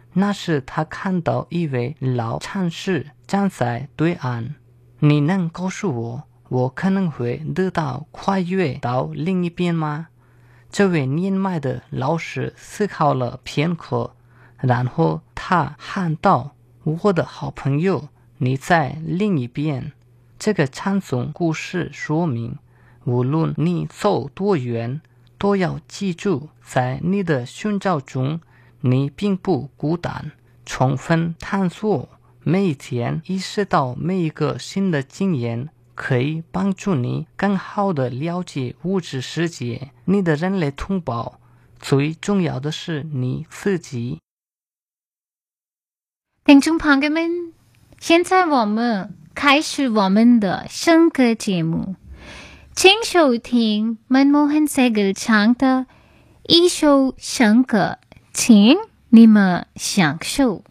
那时他看到一位老禅师站在对岸。你能告诉我，我可能会得到跨越到另一边吗？这位年迈的老师思考了片刻，然后他喊道：我的好朋友，你在另一边。这个禅宗故事说明，无论你走多远，都要记住，在你的寻找中，你并不孤单。充分探索，每一天意识到每一个新的经验可以帮助你更好地了解物质世界。你的人类同胞，最重要的是你自己。 听众朋友们，现在我们开始我们的圣歌节目，请收听Manmohan Sehgal唱的一首圣歌，请你们享受。